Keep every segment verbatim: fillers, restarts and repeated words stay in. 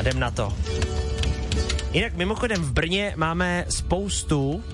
a jdem na to. Jinak mimochodem v Brně máme spoustu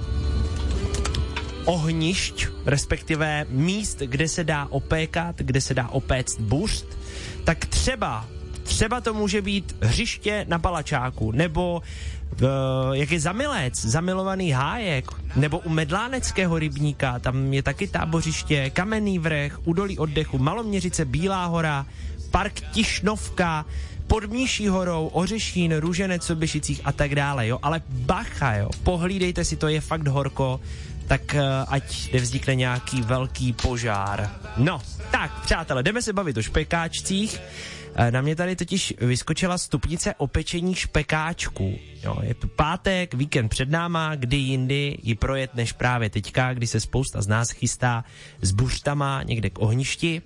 ohnišť, respektive míst, kde se dá opékat, kde se dá opéct burst, tak třeba, třeba to může být hřiště na Palačáku, nebo uh, jak je Zamilec, Zamilovaný hájek, nebo u Medláneckého rybníka, tam je taky tábořiště, Kamenný vrch, Údolí oddechu, Maloměřice, Bílá hora, park Tišnovka, pod Mniší horou, Ořešín, Růženec, Soběšicích a tak dále, jo, ale bacha, jo, pohlídejte si, to je fakt horko, tak uh, ať nevznikne nějaký velký požár. No, tak, přátelé, jdeme se bavit o špekáčcích. Uh, na mě tady totiž vyskočila stupnice opečení špekáčků. Jo, je tu pátek, víkend před náma, kdy jindy ji projet než právě teďka, kdy se spousta z nás chystá s buřtama někde k ohništi.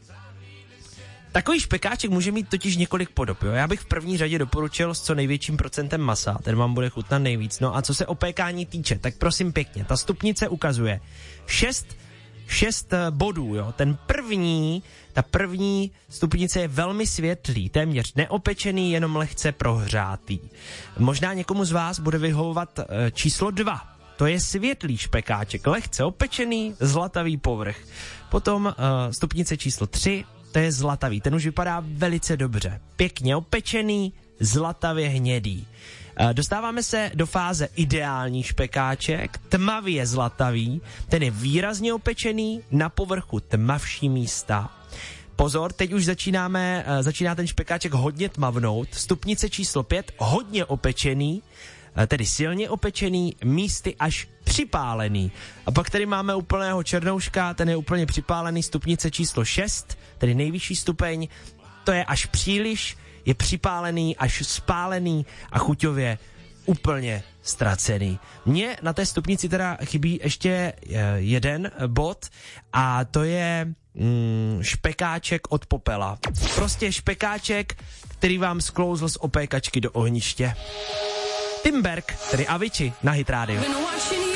Takový špekáček může mít totiž několik podob, jo. Já bych v první řadě doporučil s co největším procentem masa, ten vám bude chutnat nejvíc. No a co se opékání týče, tak prosím pěkně, ta stupnice ukazuje šest, šest bodů, jo. Ten první, ta první stupnice je velmi světlý, téměř neopečený, jenom lehce prohřátý. Možná někomu z vás bude vyhovovat e, číslo dva. To je světlý špekáček, lehce opečený, zlatavý povrch. Potom e, stupnice číslo tři, to je zlatavý, ten už vypadá velice dobře. Pěkně opečený, zlatavě hnědý. E, dostáváme se do fáze ideální špekáček, tmavě zlatavý, ten je výrazně opečený, na povrchu tmavší místa. Pozor, teď už začínáme, e, začíná ten špekáček hodně tmavnout. Stupnice číslo pět, hodně opečený, e, tedy silně opečený, místy až připálený. A pak tady máme úplného černouška, ten je úplně připálený, stupnice číslo šest, tedy nejvyšší stupeň, to je až příliš, je připálený, až spálený a chuťově úplně ztracený. Mně na té stupnici teda chybí ještě jeden bod a to je mm, špekáček od popela. Prostě špekáček, který vám sklouzl z opékačky do ohniště. Timberg, tedy Avicii na Hit Radio.